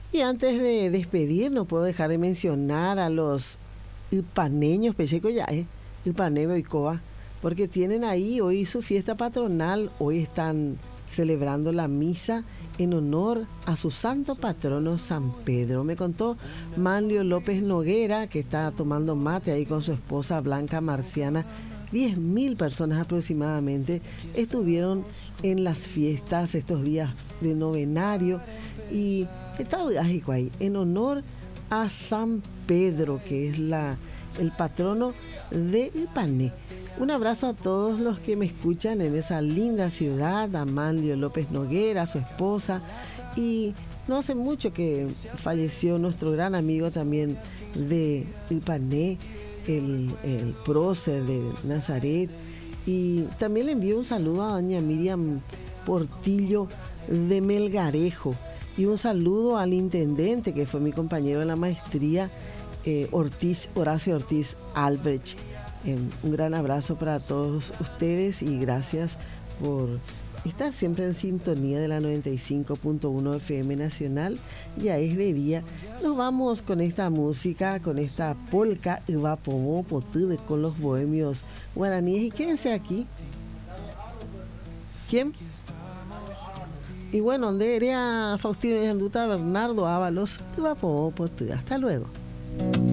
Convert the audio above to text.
Y antes de despedir, no puedo dejar de mencionar a los ipaneños, Pecheco ya, Ipaneo y Coa, porque tienen ahí hoy su fiesta patronal. Hoy están celebrando la misa en honor a su santo patrono San Pedro. Me contó Manlio López Noguera, que está tomando mate ahí con su esposa Blanca Marciana. 10.000 personas aproximadamente estuvieron en las fiestas estos días de novenario y está mágico ahí, en honor a San Pedro, que es el patrono de Ipané. Un abrazo a todos los que me escuchan en esa linda ciudad, a Manlio López Noguera, a su esposa, y no hace mucho que falleció nuestro gran amigo también de Ipané, el prócer de Nazaret, y también le envío un saludo a doña Miriam Portillo de Melgarejo, y un saludo al intendente que fue mi compañero en la maestría, Horacio Ortiz Albrecht. Un gran abrazo para todos ustedes y gracias por estar siempre en sintonía de la 95.1 FM Nacional. Ya es de día. Nos vamos con esta música, con esta polka Ivapomo Potude con los bohemios guaraníes. Y quédense aquí. ¿Quién? Y bueno, donde era Faustino y Anduta, Bernardo Ábalos, Ivapomo Potude. Hasta luego.